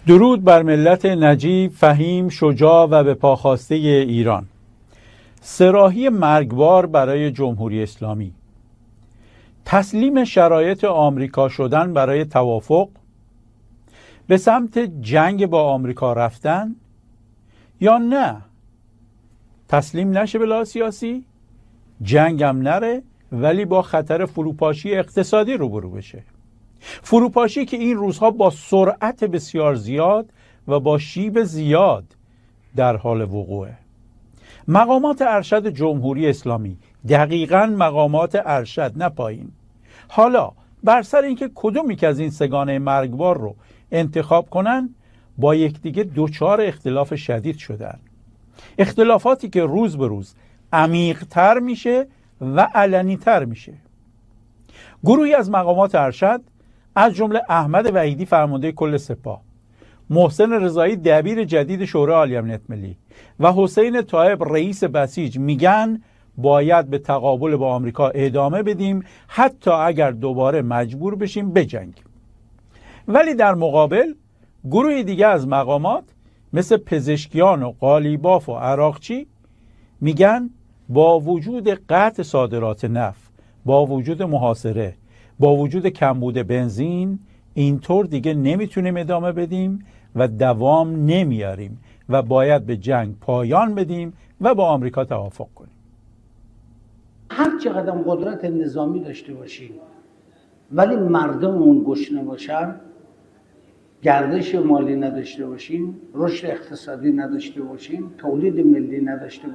درود بر ملت نجیب، فهیم، شجاع و به پاخواسته ایران. صراحی مرگبار برای جمهوری اسلامی، تسلیم شرایط آمریکا شدن برای توافق، به سمت جنگ با آمریکا رفتن یا نه تسلیم نشه به لحاظ سیاسی، جنگم نره ولی با خطر فروپاشی اقتصادی روبرو بشه. فروپاشی که این روزها با سرعت بسیار زیاد و با شیب زیاد در حال وقوعه. مقامات ارشد جمهوری اسلامی، دقیقاً مقامات ارشد، نه پایین، حالا بر سر اینکه کدومی که از این سگانه مرگبار رو انتخاب کنن با یکدیگه دوچار اختلاف شدید شدن، اختلافاتی که روز به روز عمیق‌تر میشه و علنی‌تر میشه. گروهی از مقامات ارشد از جمله احمد وحیدی فرمانده کل سپاه، محسن رضایی دبیر جدید شورای عالی امنیت ملی و حسین طایب رئیس بسیج میگن باید به تقابل با آمریکا ادامه بدیم حتی اگر دوباره مجبور بشیم بجنگیم. ولی در مقابل گروه دیگه از مقامات مثل پزشکیان و قالیباف و عراقچی میگن با وجود قطع صادرات نفت، با وجود محاصره، با وجود کمبود بنزین، اینطور دیگه نمیتونیم ادامه بدیم و دوام نمیاریم و باید به جنگ پایان بدیم و با آمریکا توافق کنیم. هر چقدر قدرت نظامی داشته باشیم ولی مردممون گشنه باشن، گردش مالی نداشته باشیم، رشد اقتصادی نداشته باشیم، تولید ملی نداشته باشیم،